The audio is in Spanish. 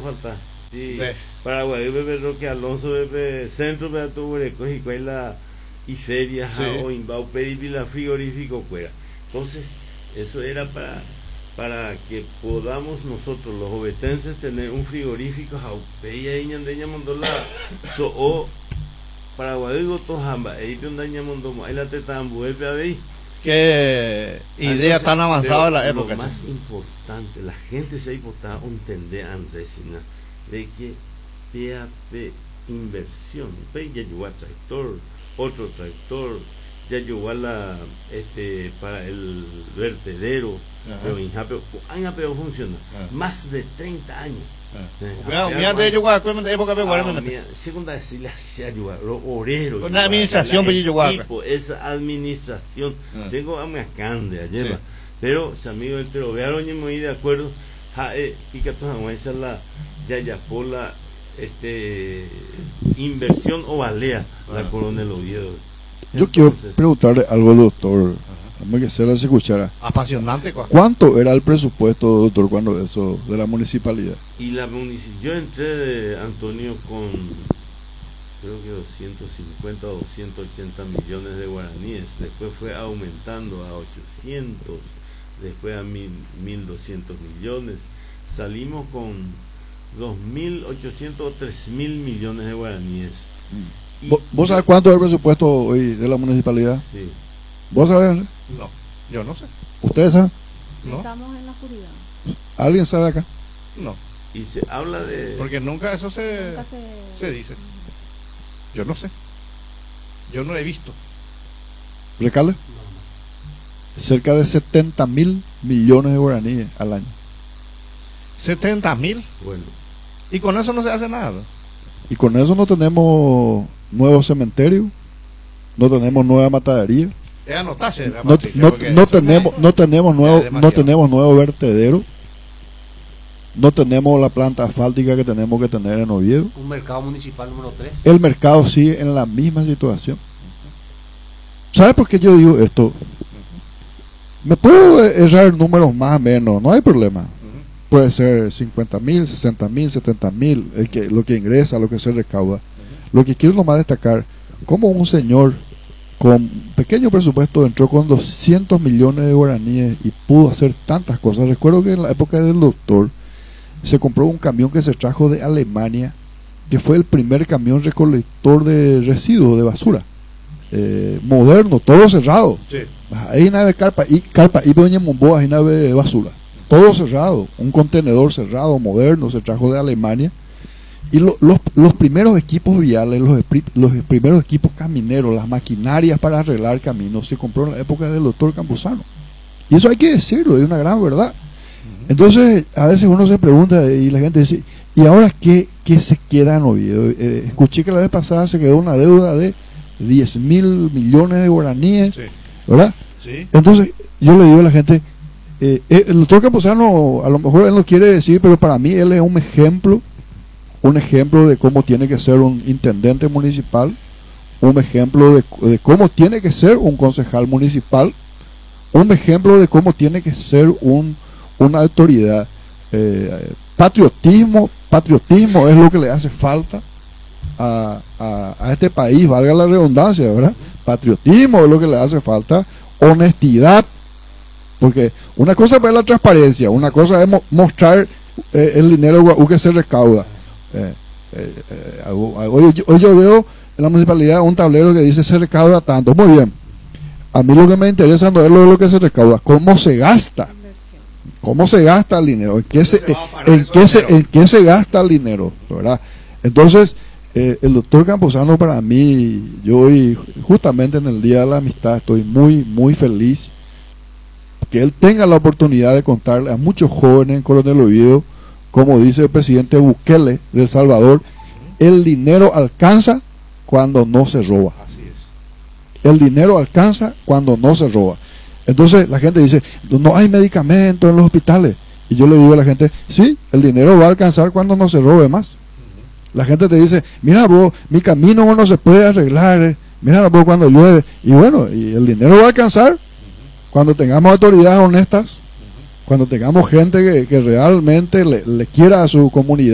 falta. Sí, Sí. Paraguay, bebé Roque Alonso, bebé Centro, bebé Tubureco, y Cuela, y Ferias, Sí. o Imbau, Peripila, Frigorífico, Cuera. Entonces, eso era para que podamos nosotros, los obetenses, tener un frigorífico, Jaupeya, y Ñandeña Mondola, o Paraguay, Gotojamba, ahí Piondaña Mondomo, ahí la Tetambu, el Pabey. Qué idea tan avanzada de la época. Lo más importante, la gente se ha importado entender, Andresina, de que PAP inversión, pues ya llegó a tractor, otro tractor, ya llegó a para el vertedero, pero en Japón, pero funciona, más de 30 años. Mira de ellos, de época de segunda decirle así a los obreros, una administración, esa administración, tengo a mi acande ayer, pero si amigo del pero vearon y muy de acuerdo, pica toda esa la ya por la inversión o balea la Coronel Oviedo. Yo quiero preguntarle algo al doctor, dame que se las escuchara. Apasionante. ¿Cuánto era el presupuesto, doctor, cuando eso de la municipalidad? Y la yo entré, Antonio, con creo que 250 o 280 millones de guaraníes, después fue aumentando a 800, después a 1.200 millones, salimos con 2.800 o 3.000 millones de guaraníes. ¿Vos sabés cuánto es el presupuesto hoy de la municipalidad? Sí. ¿Vos sabés? No, yo no sé. ¿Ustedes saben? No. Estamos en la oscuridad. ¿Alguien sabe acá? No. Y se habla de... Porque nunca eso se dice. Yo no sé. Yo no he visto. ¿Recale? Cerca de 70.000 millones de guaraníes al año. 70.000. Bueno. Y con eso no se hace nada. Y con eso no tenemos nuevo cementerio, no tenemos nueva matadería, no tenemos nuevo vertedero, no tenemos la planta asfáltica que tenemos que tener en Oviedo. Un mercado municipal número 3. El mercado sigue en la misma situación. ¿Sabes por qué yo digo esto? Me puedo errar números más o menos, no hay problema. Puede ser 50.000, 60.000, 70.000, lo que ingresa, lo que se recauda. Lo que quiero nomás destacar, como un señor con pequeño presupuesto entró con 200 millones de guaraníes y pudo hacer tantas cosas. Recuerdo que en la época del doctor se compró un camión que se trajo de Alemania, que fue el primer camión recolector de residuos de basura, moderno, todo cerrado. Sí. Ahí nave carpa y doña Momboa, ahí nave basura, todo cerrado, un contenedor cerrado, moderno, se trajo de Alemania. Y los primeros equipos viales, los primeros equipos camineros, las maquinarias para arreglar caminos, se compró en la época del doctor Campuzano. Y eso hay que decirlo, es una gran verdad. Entonces, a veces uno se pregunta y la gente dice, ¿y ahora qué se queda en Oviedo? Escuché que la vez pasada se quedó una deuda de 10.000 millones de guaraníes, sí, ¿verdad? Sí. Entonces, yo le digo a la gente, el doctor Campuzano, a lo mejor él no quiere decir, pero para mí él es un ejemplo de cómo tiene que ser un intendente municipal, un ejemplo de cómo tiene que ser un concejal municipal, un ejemplo de cómo tiene que ser una autoridad. Patriotismo es lo que le hace falta a este país, valga la redundancia, ¿verdad? Patriotismo es lo que le hace falta, honestidad, porque una cosa es la transparencia, una cosa es mostrar el dinero que se recauda. Hoy yo veo en la municipalidad un tablero que dice se recauda tanto. Muy bien, a mí lo que me interesa no es lo que se recauda, cómo se gasta el dinero, en qué se gasta el dinero, ¿verdad? Entonces el doctor Campuzano, para mí, yo hoy justamente en el Día de la Amistad estoy muy muy feliz que él tenga la oportunidad de contarle a muchos jóvenes en Coronel Oviedo, como dice el presidente Bukele de El Salvador, el dinero alcanza cuando no se roba. Así es. El dinero alcanza cuando no se roba. Entonces la gente dice, no hay medicamentos en los hospitales. Y yo le digo a la gente, sí, el dinero va a alcanzar cuando no se robe más. La gente te dice, mira vos, mi camino no se puede arreglar, mira vos cuando llueve. Y bueno, y el dinero va a alcanzar cuando tengamos autoridades honestas, cuando tengamos gente que realmente le quiera a su comunidad.